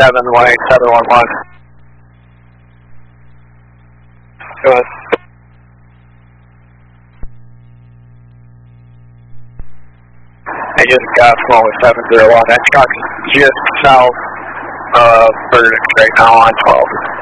718-711. Go ahead. I just got small with 701. That truck is just south of Burdick right now on 12.